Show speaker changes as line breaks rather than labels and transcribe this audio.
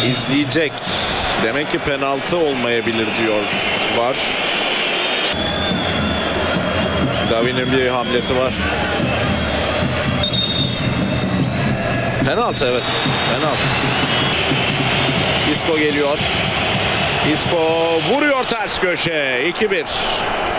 izleyecek. Demek ki penaltı olmayabilir diyor var. Davi'nin bir hamlesi var. Penaltı, evet. Penaltı. Isco geliyor. Isco vuruyor ters köşe. 2-1.